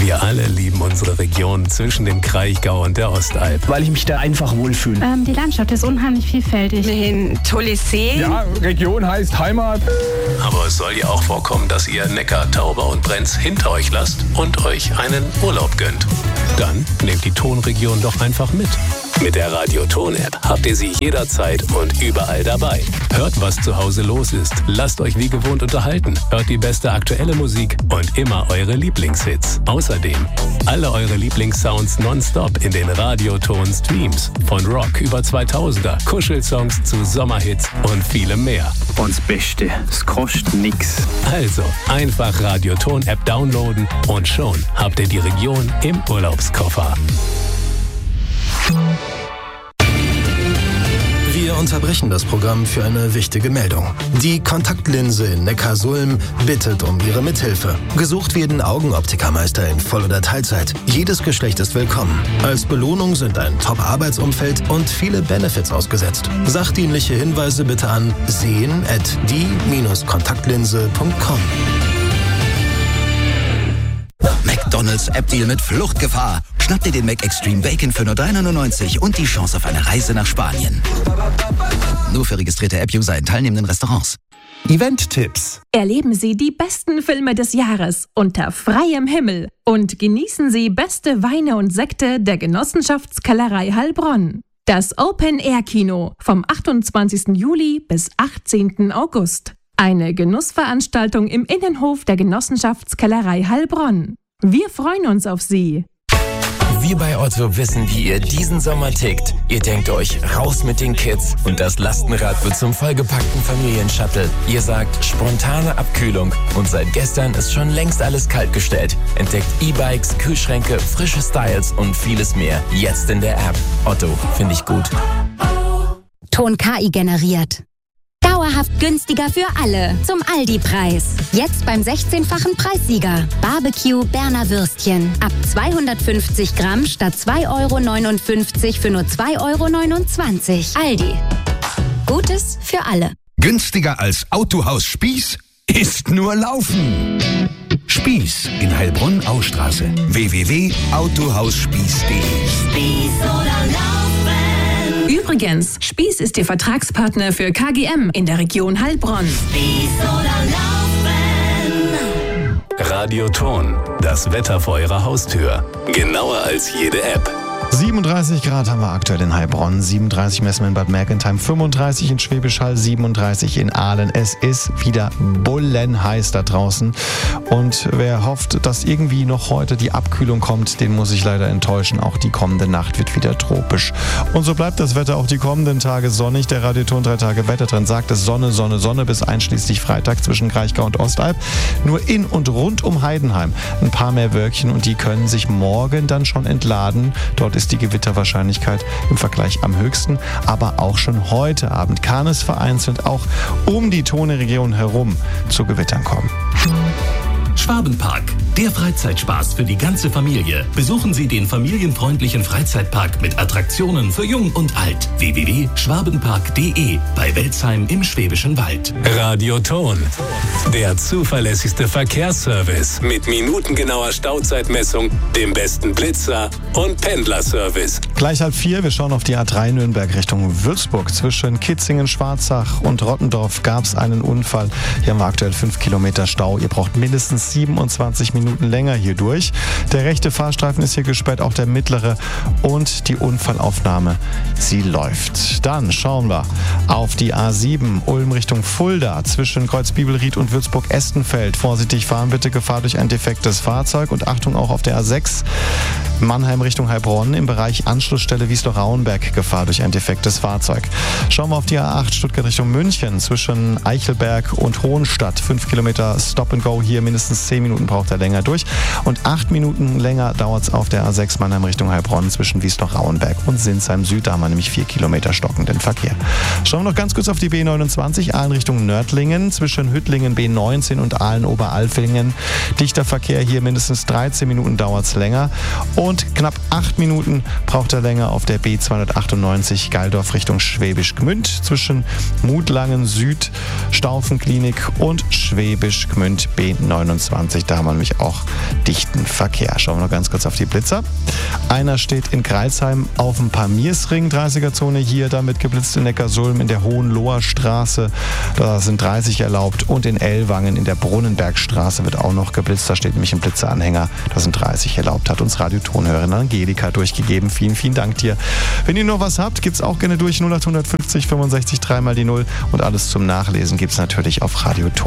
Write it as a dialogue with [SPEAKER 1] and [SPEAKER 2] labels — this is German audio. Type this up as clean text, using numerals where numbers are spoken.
[SPEAKER 1] Wir alle lieben unsere Region zwischen dem Kraichgau und der Ostalb.
[SPEAKER 2] Weil ich mich da einfach wohlfühle.
[SPEAKER 3] Die Landschaft ist unheimlich vielfältig.
[SPEAKER 4] Ein tolles See.
[SPEAKER 2] Ja, Region heißt Heimat.
[SPEAKER 1] Aber es soll ja auch vorkommen, dass ihr Neckar, Tauber und Brenz hinter euch lasst und euch einen Urlaub gönnt. Dann nehmt die Tonregion doch einfach mit. Mit der Radio-Ton-App habt ihr sie jederzeit und überall dabei. Hört, was zu Hause los ist. Lasst euch wie gewohnt unterhalten. Hört die beste aktuelle Musik und immer eure Lieblingshits. Außerdem alle eure Lieblingssounds nonstop in den Radio-Ton-Streams. Von Rock über 2000er, Kuschelsongs zu Sommerhits und vielem mehr.
[SPEAKER 2] Und das Beste, es kostet nix.
[SPEAKER 1] Also einfach Radio-Ton-App downloaden und schon habt ihr die Region im Urlaubskoffer.
[SPEAKER 5] Wir unterbrechen das Programm für eine wichtige Meldung. Die Kontaktlinse in Neckarsulm bittet um Ihre Mithilfe. Gesucht werden Augenoptikermeister in Voll- oder Teilzeit. Jedes Geschlecht ist willkommen. Als Belohnung sind ein Top-Arbeitsumfeld und viele Benefits ausgesetzt. Sachdienliche Hinweise bitte an sehen@die-kontaktlinse.com.
[SPEAKER 6] McDonald's App-Deal mit Fluchtgefahr. Schnapp dir den Mac Extreme Bacon für nur $3,99 und die Chance auf eine Reise nach Spanien. Nur für registrierte App-User in teilnehmenden Restaurants.
[SPEAKER 7] Event-Tipps.
[SPEAKER 8] Erleben Sie die besten Filme des Jahres unter freiem Himmel und genießen Sie beste Weine und Sekte der Genossenschaftskellerei Heilbronn. Das Open-Air-Kino vom 28. Juli bis 18. August. Eine Genussveranstaltung im Innenhof der Genossenschaftskellerei Heilbronn. Wir freuen uns auf Sie.
[SPEAKER 9] Wir bei Otto wissen, wie ihr diesen Sommer tickt. Ihr denkt euch, raus mit den Kids und das Lastenrad wird zum vollgepackten Familienshuttle. Ihr sagt, spontane Abkühlung und seit gestern ist schon längst alles kaltgestellt. Entdeckt E-Bikes, Kühlschränke, frische Styles und vieles mehr. Jetzt in der App. Otto, finde ich gut.
[SPEAKER 10] Ton KI generiert. Dauerhaft günstiger für alle. Zum Aldi-Preis. Jetzt beim 16-fachen Preissieger. Barbecue Berner Würstchen. Ab 250 Gramm statt 2,59 € für nur 2,29 €. Aldi. Gutes für alle.
[SPEAKER 11] Günstiger als Autohaus Spieß ist nur Laufen. Spieß in Heilbronn-Austraße. www.autohausspieß.de.
[SPEAKER 12] Spieß oder Laufen.
[SPEAKER 8] Übrigens, Spieß ist Ihr Vertragspartner für KGM in der Region Heilbronn.
[SPEAKER 12] Spieß oder Laufen.
[SPEAKER 1] Radio-Ton, das Wetter vor Ihrer Haustür. Genauer als jede App.
[SPEAKER 13] 37 Grad haben wir aktuell in Heilbronn, 37 messen wir in Bad Mergentheim, 35 in Schwäbisch Hall, 37 in Aalen. Es ist wieder bullenheiß da draußen und wer hofft, dass irgendwie noch heute die Abkühlung kommt, den muss ich leider enttäuschen. Auch die kommende Nacht wird wieder tropisch. Und so bleibt das Wetter auch die kommenden Tage sonnig. Der Radio-Ton 3 Tage Wettertrend sagt es Sonne, Sonne, Sonne bis einschließlich Freitag zwischen Kraichgau und Ostalb. Nur in und rund um Heidenheim ein paar mehr Wölkchen und die können sich morgen dann schon entladen. Dort ist die Gewitterwahrscheinlichkeit im Vergleich am höchsten, aber auch schon heute Abend kann es vereinzelt auch um die Tone-Region herum zu Gewittern kommen.
[SPEAKER 14] Schwabenpark, der Freizeitspaß für die ganze Familie. Besuchen Sie den familienfreundlichen Freizeitpark mit Attraktionen für Jung und Alt. www.schwabenpark.de bei Welzheim im Schwäbischen Wald.
[SPEAKER 1] Radio-Ton, der zuverlässigste Verkehrsservice mit minutengenauer Stauzeitmessung, dem besten Blitzer und Pendlerservice.
[SPEAKER 13] Gleich 3:30, wir schauen auf die A3 Nürnberg Richtung Würzburg. Zwischen Kitzingen, Schwarzach und Rottendorf gab es einen Unfall. Hier haben wir aktuell 5 Kilometer Stau. Ihr braucht mindestens 27 Minuten länger hier durch. Der rechte Fahrstreifen ist hier gesperrt, auch der mittlere und die Unfallaufnahme, sie läuft. Dann schauen wir auf die A7 Ulm Richtung Fulda zwischen Kreuzbibelried und Würzburg-Estenfeld. Vorsichtig fahren bitte, Gefahr durch ein defektes Fahrzeug und Achtung auch auf der A6 Mannheim Richtung Heilbronn im Bereich Anschlussstelle Wiesloch-Rauenberg, Gefahr durch ein defektes Fahrzeug. Schauen wir auf die A8 Stuttgart Richtung München zwischen Eichelberg und Hohenstadt. 5 Kilometer Stop and Go hier, mindestens 10 Minuten braucht er länger durch und 8 Minuten länger dauert es auf der A6 Mannheim Richtung Heilbronn zwischen Wiesloch-Rauenberg und Sinsheim Süd. Da haben wir nämlich 4 Kilometer stockenden Verkehr. Schauen wir noch ganz kurz auf die B29 Aalen Richtung Nördlingen zwischen Hüttlingen B19 und Aalen Oberalfingen. Dichter Verkehr hier, mindestens 13 Minuten dauert es länger. Und Und knapp 8 Minuten braucht er länger auf der B298 Geildorf Richtung Schwäbisch Gmünd zwischen Mutlangen Süd, Staufenklinik und Schwäbisch Gmünd B29. Da haben wir nämlich auch dichten Verkehr. Schauen wir noch ganz kurz auf die Blitzer. Einer steht in Greilsheim auf dem Pamiersring, 30er-Zone hier, damit geblitzt in Neckarsulm in der Hohenloher Straße. Da sind 30 erlaubt und in Ellwangen in der Brunnenbergstraße wird auch noch geblitzt. Da steht nämlich ein Blitzeranhänger. Da sind 30 erlaubt, hat uns Radiotonhörerin Angelika durchgegeben. Vielen, vielen Dank dir. Wenn ihr noch was habt, gibt's auch gerne durch 0850 65 3 mal die 0 und alles zum Nachlesen gibt's natürlich auf Radioton.